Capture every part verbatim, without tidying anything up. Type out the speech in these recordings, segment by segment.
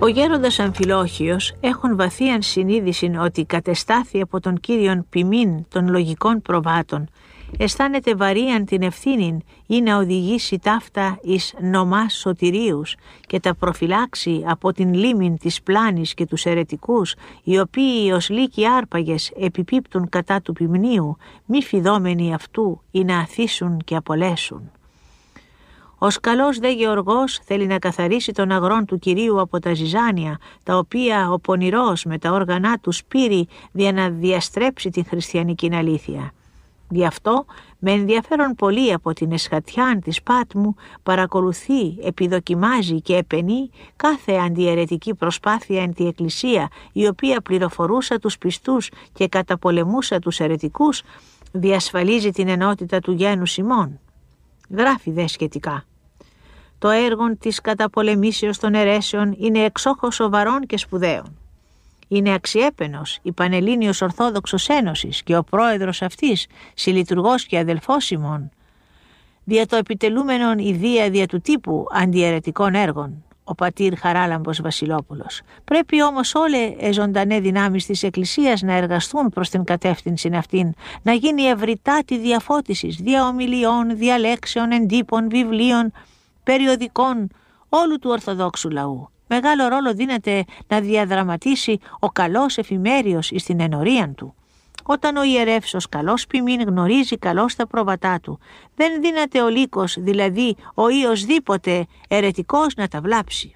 Ο γέροντας Αμφιλόχιος έχουν βαθίαν συνείδηση ότι κατεστάθη από τον Κύριον ποιμήν των λογικών προβάτων, αισθάνεται βαρίαν την ευθύνην ή να οδηγήσει ταύτα εις νομάς σωτηρίους και τα προφυλάξει από την λίμην της πλάνης και τους αιρετικούς, οι οποίοι ως λύκοι άρπαγες επιπίπτουν κατά του ποιμνίου, μη φιδόμενοι αυτού ή να αθήσουν και απολέσουν. Ο καλός δε Γεωργός θέλει να καθαρίσει τον αγρόν του Κυρίου από τα ζυζάνια, τα οποία ο πονηρός με τα όργανά του σπείρει για να διαστρέψει την χριστιανική αλήθεια. Γι' αυτό, με ενδιαφέρον πολύ από την εσχατιάν της Πάτμου, παρακολουθεί, επιδοκιμάζει και επενεί κάθε αντιαιρετική προσπάθεια εν τη Εκκλησία, η οποία πληροφορούσα τους πιστούς και καταπολεμούσα τους αιρετικούς, διασφαλίζει την ενότητα του γένους ημών. Γράφει δε σχετικά. Το έργο της καταπολεμήσεως των αιρέσεων είναι εξόχως σοβαρών και σπουδαίων. Είναι αξιέπαινος η Πανελλήνιος Ορθόδοξος Ένωσης και ο πρόεδρος αυτής, συλλειτουργός και αδελφός ημών, δια το επιτελούμενον ιδία δια του τύπου αντιαιρετικών έργων, ο πατήρ Χαράλαμπος Βασιλόπουλος. Πρέπει όμως όλε ζωντανέ δυνάμεις της Εκκλησίας να εργαστούν προς την κατεύθυνση αυτήν, να γίνει ευρυτά τη διαφώτιση δια ομιλιών, διαλέξεων, εντύπων, βιβλίων, περιοδικών όλου του Ορθοδόξου λαού. Μεγάλο ρόλο δίνεται να διαδραματίσει ο καλός εφημέριος εις την ενορία του. Όταν ο ιερεύς ως καλός ποιμήν γνωρίζει καλώς τα πρόβατά του, δεν δύναται ο λύκος, δηλαδή ο ή οσδήποτε αιρετικός, να τα βλάψει.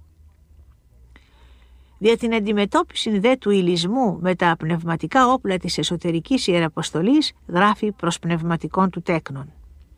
Δια την αντιμετώπιση δε του ηλισμού με τα πνευματικά όπλα της εσωτερικής ιεραποστολής, γράφει προς πνευματικών του τέκνων.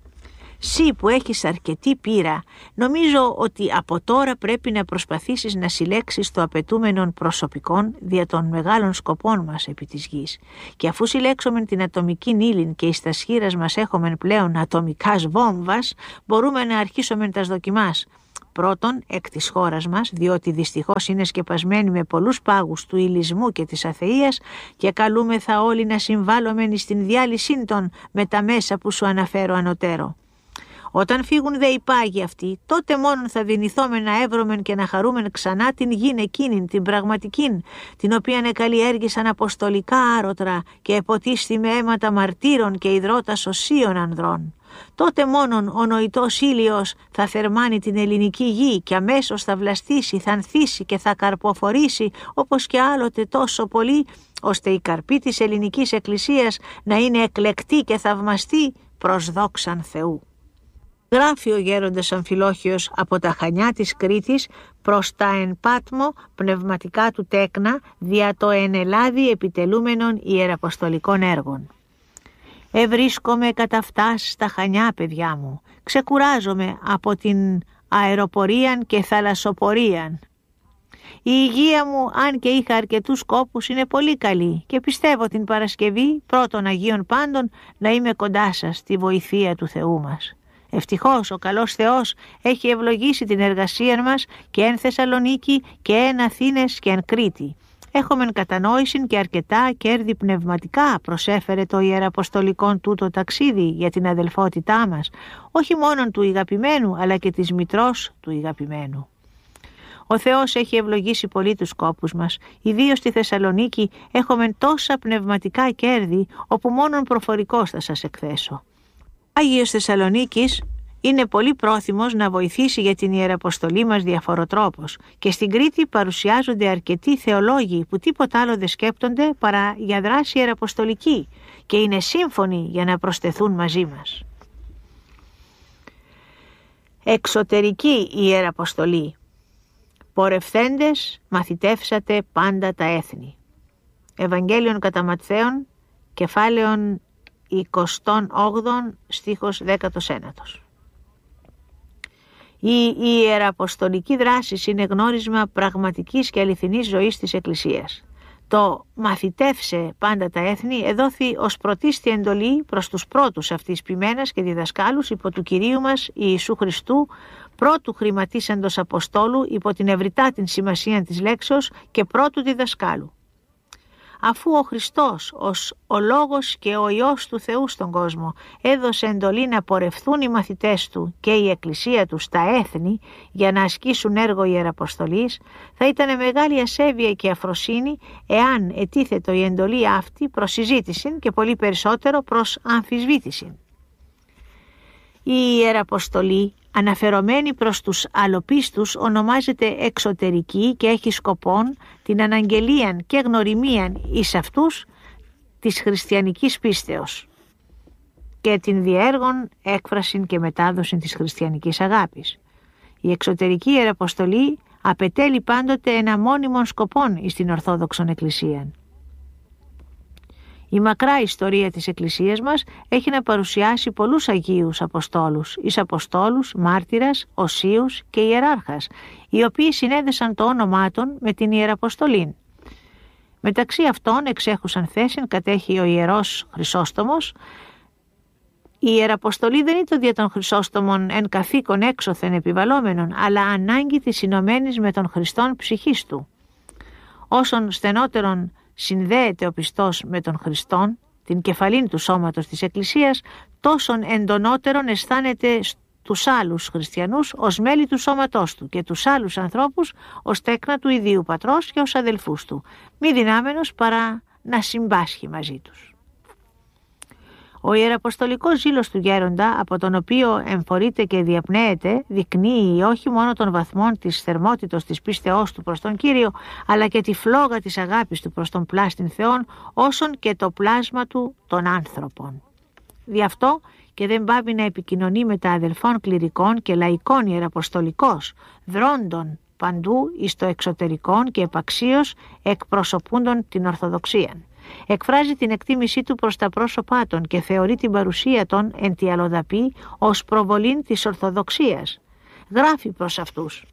Συ που έχεις αρκετή πείρα, νομίζω ότι από τώρα πρέπει να προσπαθήσεις να συλλέξεις το απαιτούμενον προσωπικόν δια των μεγάλων σκοπών μας επί της γης. Και αφού συλλέξομεν την ατομική ύλην και εις τα σχήρας μας έχομεν πλέον ατομικάς βόμβας, μπορούμε να αρχίσομεν τας δοκιμάς. Πρώτον, εκ της χώρας μας, διότι δυστυχώς είναι σκεπασμένη με πολλούς πάγους του ηλισμού και της αθείας και καλούμεθα όλοι να συμβάλλομεν στην διάλυσή των με τα μέσα που σου αναφέρω ανωτέρω. Όταν φύγουν δε οι πάγοι αυτοί, τότε μόνον θα δυνηθόμεν να έβρομεν και να χαρούμεν ξανά την γην εκείνην, την πραγματικήν, την οποία εκαλλιέργησαν αποστολικά άρωτρα και εποτίστη με αίματα μαρτύρων και υδρότας οσίων ανδρών. Τότε μόνον ο νοητός ήλιος θα θερμάνει την ελληνική γη και αμέσως θα βλαστήσει, θα ανθίσει και θα καρποφορήσει όπως και άλλοτε τόσο πολύ, ώστε η καρπή της ελληνικής εκκλησίας να είναι εκλεκτή και θαυμαστή προς δόξαν Θεού. Γράφει ο γέροντας Αμφιλόχιος από τα Χανιά της Κρήτης προς τα εν Πάτμο πνευματικά του τέκνα δια το εν Ελλάδη επιτελούμενων ιεραποστολικών έργων. Ευρίσκομαι κατά φτάς στα Χανιά, παιδιά μου. Ξεκουράζομαι από την αεροπορίαν και θαλασσοπορίαν. Η υγεία μου, αν και είχα αρκετούς κόπους, είναι πολύ καλή και πιστεύω την Παρασκευή πρώτων Αγίων Πάντων να είμαι κοντά σας στη βοηθεία του Θεού μας. Ευτυχώς ο καλός Θεός έχει ευλογήσει την εργασία μας και εν Θεσσαλονίκη και εν Αθήνες και εν Κρήτη. Έχομεν κατανόηση και αρκετά κέρδη πνευματικά προσέφερε το ιεραποστολικόν τούτο ταξίδι για την αδελφότητά μας, όχι μόνον του ηγαπημένου αλλά και της μητρός του ηγαπημένου. Ο Θεός έχει ευλογήσει πολύ τους σκόπους μας, ιδίως στη Θεσσαλονίκη έχομεν τόσα πνευματικά κέρδη όπου μόνον προφορικός θα σας εκθέσω. Άγιος Θεσσαλονίκης είναι πολύ πρόθυμος να βοηθήσει για την ιεραποστολή μας διαφοροτρόπως και στην Κρήτη παρουσιάζονται αρκετοί θεολόγοι που τίποτα άλλο δεν σκέπτονται παρά για δράση ιεραποστολική και είναι σύμφωνοι για να προσθεθούν μαζί μας. Εξωτερική ιεραποστολή. Πορευθέντες μαθητεύσατε πάντα τα έθνη. Ευαγγέλιον κατά Ματθαίον, κεφάλαιον εικοστών όγδοων στίχος δέκατος ένατος. Η ιεραποστολική δράση είναι γνώρισμα πραγματικής και αληθινής ζωής της Εκκλησίας. Το «μαθητεύσε πάντα τα έθνη» εδόθη ως πρωτίστη εντολή προς τους πρώτους αυτής ποιμένας και διδασκάλους υπό του Κυρίου μας Ιησού Χριστού, πρώτου χρηματίσαντος Αποστόλου υπό την ευρυτά την σημασία της λέξεως και πρώτου διδασκάλου. αφού ο Χριστός ως ο Λόγος και ο Υιός του Θεού στον κόσμο έδωσε εντολή να πορευθούν οι μαθητές του και η Εκκλησία του στα έθνη για να ασκήσουν έργο ιεραποστολής, θα ήταν μεγάλη ασέβεια και αφροσύνη εάν ετίθετο η εντολή αυτή προς συζήτηση και πολύ περισσότερο προς αμφισβήτηση. Η ιεραποστολή, αναφερομένη προς τους αλλοπίστους, ονομάζεται εξωτερική και έχει σκοπόν την αναγγελίαν και γνωριμίαν εις αυτούς της χριστιανικής πίστεως και την διέργων έκφραση και μετάδοση της χριστιανικής αγάπης. Η εξωτερική ιεραποστολή απετέλει πάντοτε ένα μόνιμον σκοπόν εις την Ορθόδοξον Εκκλησίαν. Η μακρά ιστορία της Εκκλησίας μας έχει να παρουσιάσει πολλούς Αγίους Αποστόλους, εις Αποστόλους, Μάρτυρας, Οσίους και Ιεράρχας, οι οποίοι συνέδεσαν το όνομά των με την Ιεραποστολή. Μεταξύ αυτών εξέχουσαν θέσιν κατέχει ο Ιερός Χρυσόστομος. Η Ιεραποστολή δεν ήταν δια των Χρυσόστομων εν καθήκον έξωθεν επιβαλόμενων, αλλά ανάγκη της συνωμένης με τον Χριστόν ψυχής του. Όσον στενότερον συνδέεται ο πιστός με τον Χριστόν, την κεφαλήν του σώματος της Εκκλησίας, τόσον εντονότερον αισθάνεται τους άλλους χριστιανούς ως μέλη του σώματός του και τους άλλους ανθρώπους ως τέκνα του ιδίου πατρός και ως αδελφούς του, μη δυνάμενος παρά να συμπάσχει μαζί τους. Ο ιεραποστολικός ζήλος του γέροντα, από τον οποίο εμφορείται και διαπνέεται, δεικνύει όχι μόνο των βαθμών της θερμότητος της πίστεώς του προς τον Κύριο, αλλά και τη φλόγα της αγάπης του προς τον πλάστην Θεόν, όσον και το πλάσμα του των άνθρωπων. Δι' αυτό και δεν πάβει να επικοινωνεί με τα αδελφών κληρικών και λαϊκών ιεραποστολικός, δρόντων παντού εις το εξωτερικόν και επαξίως εκπροσωπούντων την Ορθοδοξία. Εκφράζει την εκτίμησή του προς τα πρόσωπά των και θεωρεί την παρουσία των εν τη αλλοδαπή ως προβολήν της Ορθοδοξίας. Γράφει προς αυτούς: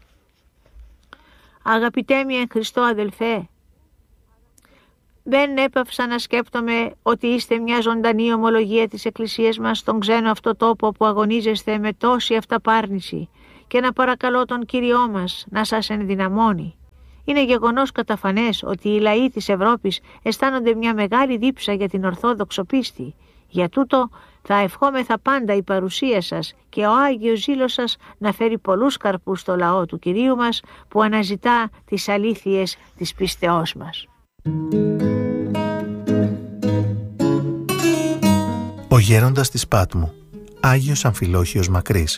«Αγαπητέ μη εν Χριστώ αδελφέ, δεν έπαυσα να σκέπτομαι ότι είστε μια ζωντανή ομολογία της Εκκλησίας μας στον ξένο αυτό τόπο που αγωνίζεστε με τόση αυταπάρνηση και να παρακαλώ τον Κύριό μας να σας ενδυναμώνει. Είναι γεγονός καταφανές ότι οι λαοί της Ευρώπης αισθάνονται μια μεγάλη δίψα για την Ορθόδοξο πίστη. Για τούτο θα ευχόμεθα πάντα η παρουσία σας και ο Άγιος ζήλος σας να φέρει πολλούς καρπούς στο λαό του Κυρίου μας που αναζητά τις αλήθειες της πίστεώς μας». Ο γέροντας της Πάτμου, Άγιος Αμφιλόχιος Μακρύς,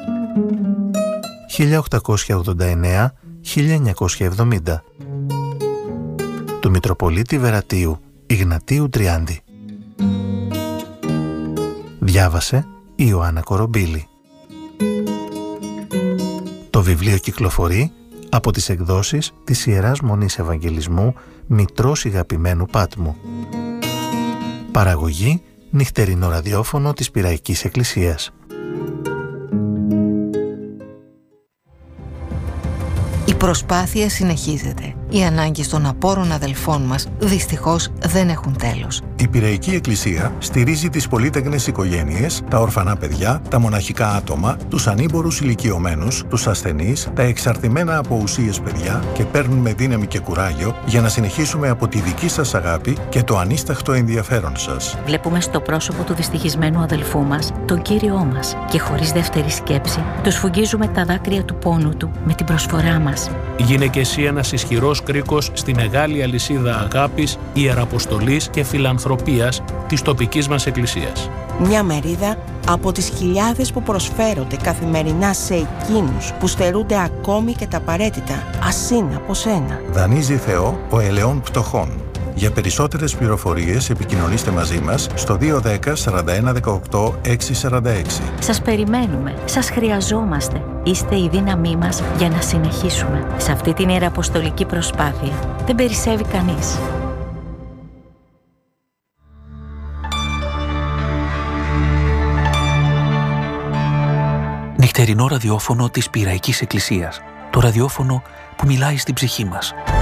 χίλια οκτακόσια ογδόντα εννέα με χίλια εννιακόσια εβδομήντα, του Μητροπολίτη Βερατίου Ιγνατίου Τριάντη. Διάβασε η Ιωάννα Κορομπίλη. Το βιβλίο κυκλοφορεί από τις εκδόσεις της Ιεράς Μονής Ευαγγελισμού Μητρός Ηγαπημένου Πάτμου. Παραγωγή νυχτερινό ραδιόφωνο της Πειραϊκής Εκκλησίας. Η προσπάθεια συνεχίζεται. Οι ανάγκες των απόρων αδελφών μας δυστυχώς δεν έχουν τέλος. Η Πειραϊκή Εκκλησία στηρίζει τις πολύτεκνες οικογένειες, τα ορφανά παιδιά, τα μοναχικά άτομα, τους ανήμπορους ηλικιωμένους, τους ασθενείς, τα εξαρτημένα από ουσίες παιδιά και παίρνουμε δύναμη και κουράγιο για να συνεχίσουμε από τη δική σας αγάπη και το ανίσταχτο ενδιαφέρον σας. Βλέπουμε στο πρόσωπο του δυστυχισμένου αδελφού μας τον Κύριό μας και χωρίς δεύτερη σκέψη του σφουγγίζουμε τα δάκρυα του πόνου του με την προσφορά μας. Γίνε και εσύ ένας ισχυρός κρίκος στη μεγάλη αλυσίδα αγάπης, ιεραποστολής και φιλανθρωπίας της τοπικής μας εκκλησίας. Μια μερίδα από τις χιλιάδες που προσφέρονται καθημερινά σε εκείνους που στερούνται ακόμη και τα απαραίτητα, ασύν από σένα. Δανείζει Θεό ο ελαιών πτωχών. Για περισσότερες πληροφορίες επικοινωνήστε μαζί μας στο δύο ένα μηδέν σαράντα ένα δεκαοκτώ εξακόσια σαράντα έξι. Σας περιμένουμε, σας χρειαζόμαστε. Είστε η δύναμή μας για να συνεχίσουμε. Σε αυτή την ιεραποστολική προσπάθεια δεν περισσεύει κανείς. Νυχτερινό ραδιόφωνο της Πειραϊκής Εκκλησίας. Το ραδιόφωνο που μιλάει στην ψυχή μας.